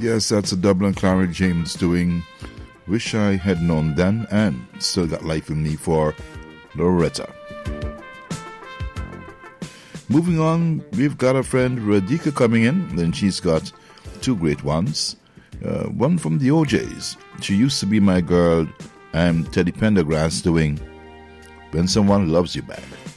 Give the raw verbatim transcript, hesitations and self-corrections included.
Yes, that's a Dublin Clara James doing Wish I Had Known Then, and Still Got Life in Me for Loretta. Moving on, we've got our friend Radhika coming in, and she's got two great ones. Uh, one from the O Js. She Used to Be My Girl, and Teddy Pendergrass doing When Someone Loves You Back.